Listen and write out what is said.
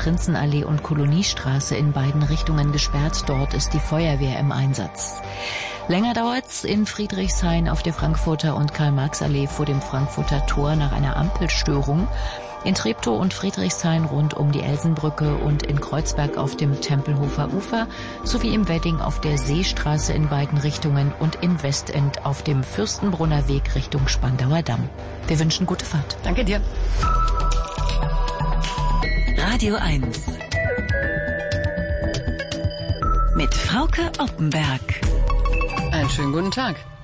Prinzenallee und Koloniestraße in beiden Richtungen gesperrt. Dort ist die Feuerwehr im Einsatz. Länger dauert's in Friedrichshain auf der Frankfurter und Karl-Marx-Allee vor dem Frankfurter Tor nach einer Ampelstörung. In Treptow und Friedrichshain rund um die Elsenbrücke und in Kreuzberg auf dem Tempelhofer Ufer sowie im Wedding auf der Seestraße in beiden Richtungen und in Westend auf dem Fürstenbrunner Weg Richtung Spandauer Damm. Wir wünschen gute Fahrt. Danke dir. Radio 1 mit Frauke Oppenberg. Einen schönen guten Tag.